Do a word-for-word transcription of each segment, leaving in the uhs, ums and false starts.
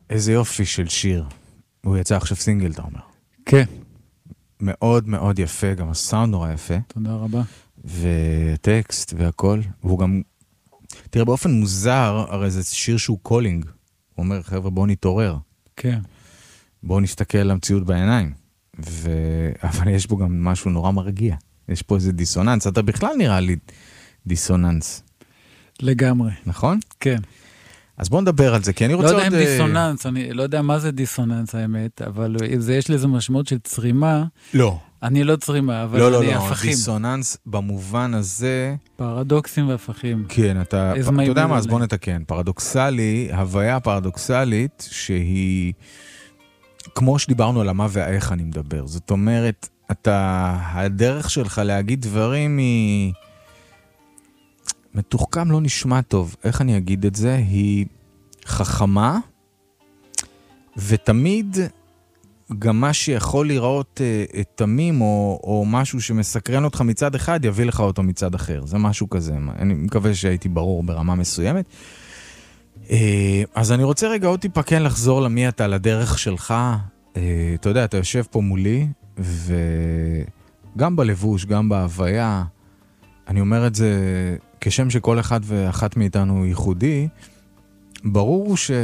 איזה יופי של שיר. הוא יצא עכשיו סינגל, אתה אומר. כן. מאוד מאוד יפה, גם הסאונד נורא יפה. תודה רבה. וטקסט והכל. והוא גם, תראה, באופן מוזר, הרי זה שיר שהוא קולינג. הוא אומר, חבר'ה, בואו נתעורר. כן. בואו נסתכל על המציאות בעיניים. ו... אבל יש בו גם משהו נורא מרגיע. יש פה איזה דיסוננס. אתה בכלל נראה לי דיסוננס. לגמרי. נכון? כן. אז בואו נדבר על זה, כי אני רוצה לא עוד... יודע אם דיסוננס, אני לא יודע מה זה דיסוננס האמת, אבל זה, יש לזה משמעות של צרימה. לא. אני לא צרימה, אבל לא, אני לא, לא, הפכים. דיסוננס במובן הזה... פרדוקסים והפכים. כן, אתה... Is אתה my יודע מה, אז middle בוא name. נתקן. פרדוקסלי, הוויה פרדוקסלית, שהיא... כמו שדיברנו על המה והאיך אני מדבר. זאת אומרת, אתה... הדרך שלך להגיד דברים היא... מתוחכם לא נשמע טוב. איך אני אגיד את זה? היא חכמה, ותמיד גם מה שיכול לראות אה, תמים, או, או משהו שמסקרן אותך מצד אחד, יביא לך אותו מצד אחר. זה משהו כזה. אני מקווה שהייתי ברור ברמה מסוימת. אה, אז אני רוצה רגע עוד טיפה כן לחזור למי אתה, לדרך שלך. אה, אתה יודע, אתה יושב פה מולי, וגם בלבוש, גם בהוויה, אני אומר את זה כשם שכל אחד ואחת מאיתנו ייחודי, ברור ש...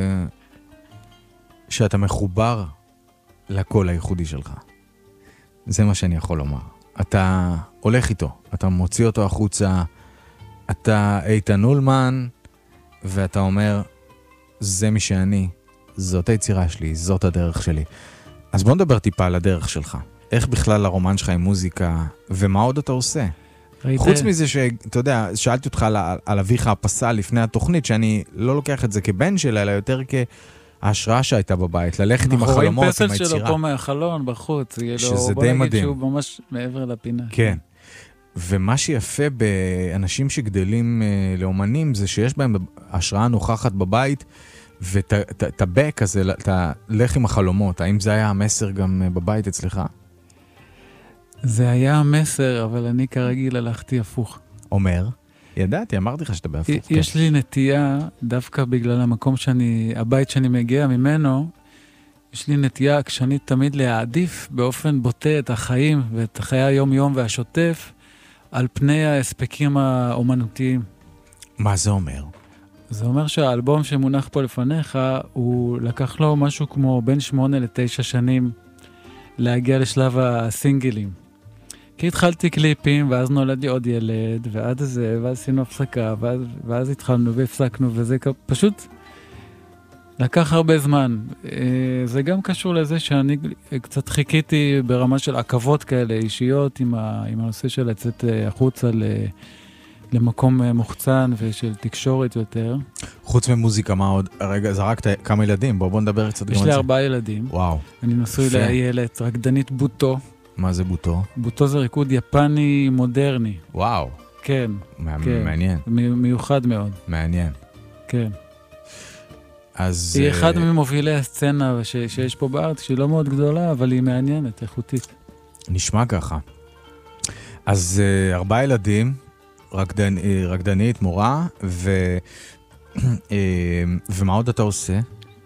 שאתה מחובר לקול הייחודי שלך. זה מה שאני יכול לומר. אתה הולך איתו, אתה מוציא אותו החוצה, אתה איתן אולמן, ואתה אומר, זה מי שאני, זאת היצירה שלי, זאת הדרך שלי. אז בוא נדבר טיפה על הדרך שלך. איך בכלל הרומן שלך עם מוזיקה, ומה עוד אתה עושה? ראית? חוץ מזה שאתה יודע, שאלתי אותך על, על אביך הפסל לפני התוכנית, שאני לא לוקח את זה כבן שלה, אלא יותר כהשראה שהייתה בבית, ללכת עם החלומות, עם היצירה. אנחנו רואים פסל שלו פה מהחלון, בחוץ. שזה די מדהים. שהוא ממש מעבר לפינה. כן. ומה שיפה באנשים שגדלים לאומנים, זה שיש בהם השראה נוכחת בבית, ותבק כזה, תלך עם החלומות. האם זה היה המסר גם בבית אצלך? זה היה המסר, אבל אני כרגיל הלכתי הפוך. אומר? ידעתי, אמרתי לך שאתה בהפוך. יש כן. לי נטייה, דווקא בגלל המקום שאני, הבית שאני מגיע ממנו, יש לי נטייה כשאני תמיד להעדיף באופן בוטה את החיים ואת חיי היום-יום והשוטף, על פני ההספקים האומנותיים. מה זה אומר? זה אומר שהאלבום שמונח פה לפניך, הוא לקח לו משהו כמו בין שמונה לתשע שנים להגיע לשלב הסינגלים. כי התחלתי קליפים, ואז נולד לי עוד ילד, ועד זה, ואז עשינו הפסקה, ואז, ואז התחלנו והפסקנו, וזה פשוט לקח הרבה זמן. זה גם קשור לזה שאני קצת חיכיתי ברמה של עקבות כאלה אישיות, עם, ה, עם הנושא של לצאת החוצה ל, למקום מוחצן ושל תקשורת יותר. חוץ ממוזיקה, מה עוד? רגע, זרקת כמה ילדים, בוא, בוא נדבר קצת גם על זה. יש לי ארבעה ילדים. וואו. אני נשוי לילד, רקדנית בוטו. מה זה בוטו? בוטו זה ריקוד יפני מודרני. וואו. כן. מע... כן. מעניין. מ- מיוחד מאוד. מעניין. כן. אז... היא אחד ממובילי הסצנה ש- שיש פה בארץ, שהיא לא מאוד גדולה, אבל היא מעניינת, איכותית. נשמע ככה. אז uh, ארבעה ילדים, רקדנ... רקדנית, מורה, ו... ומה עוד אתה עושה?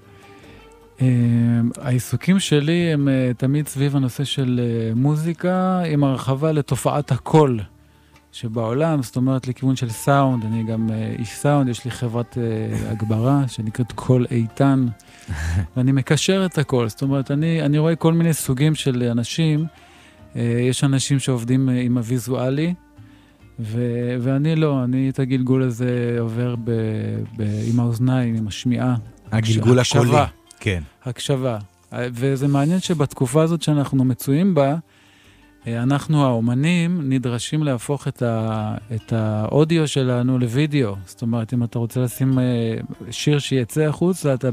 העיסוקים שלי הם תמיד סביב הנושא של מוזיקה, עם הרחבה לתופעת הקול שבעולם, זאת אומרת לכיוון של סאונד, אני גם איש סאונד, יש לי חברת הגברה שנקראת קול איתן, ואני מקשר את הקול, זאת אומרת, אני, אני רואה כל מיני סוגים של אנשים, יש אנשים שעובדים עם הוויזואלי, ו- ואני לא, אני את הגלגול הזה עובר ב- ב- עם האוזניים, עם השמיעה. הגלגול הקולי. כן. הקשבה. וזה מעניין שבתקופה הזאת שאנחנו מצויים בה, אנחנו האומנים נדרשים להפוך את, ה- את האודיו שלנו לוידאו. זאת אומרת, אם אתה רוצה לשים שיר שיצא החוץ, אתה